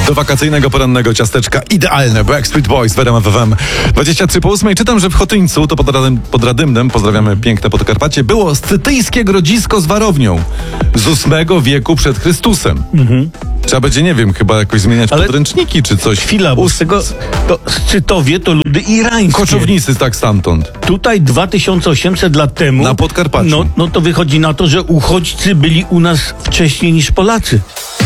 Do wakacyjnego porannego ciasteczka idealne. Backstreet Boys w RMF FM. 23:08. Czytam, że w Chotyńcu, to pod Radymnem, pozdrawiamy piękne Podkarpacie, było scytyjskie grodzisko z warownią z VIII wieku przed Chrystusem. Trzeba będzie, nie wiem, chyba jakoś zmieniać podręczniki czy coś. Chwila, bo z tego Scytowie to ludy irańskie. Koczownicy tak stamtąd. Tutaj 2800 lat temu. Na Podkarpaciu. No to wychodzi na to, że uchodźcy byli u nas wcześniej niż Polacy.